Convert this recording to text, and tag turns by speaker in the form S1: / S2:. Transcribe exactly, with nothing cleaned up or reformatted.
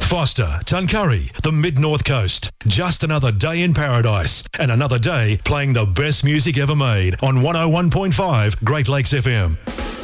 S1: Foster, Tuncurry, the Mid-North Coast. Just another day in paradise and another day playing the best music ever made on one oh one point five Great Lakes F M.